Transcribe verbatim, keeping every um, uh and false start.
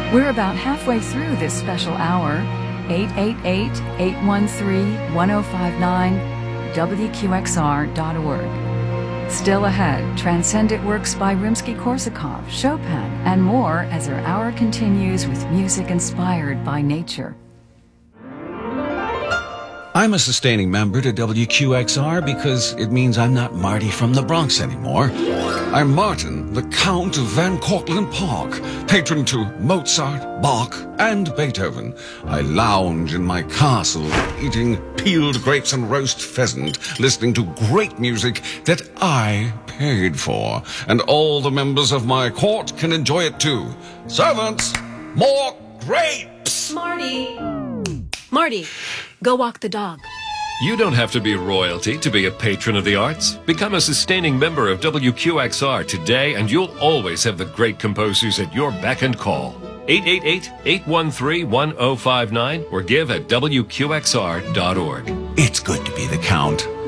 We're about halfway through this special hour. eight eight eight, eight one three, one oh five nine, W Q X R dot org. Still ahead, Transcendent Works by Rimsky-Korsakov, Chopin, and more as our hour continues with music inspired by nature. I'm a sustaining member to W Q X R because it means I'm not Marty from the Bronx anymore. I'm Martin, the Count of Van Cortlandt Park, patron to Mozart, Bach, and Beethoven. I lounge in my castle, eating peeled grapes and roast pheasant, listening to great music that I paid for. And all the members of my court can enjoy it too. Servants, more grapes! Marty! Marty, go walk the dog. You don't have to be royalty to be a patron of the arts. Become a sustaining member of W Q X R today, and you'll always have the great composers at your beck and call. eight eight eight, eight one three, one oh five nine or give at W Q X R dot org. It's good to be the Count.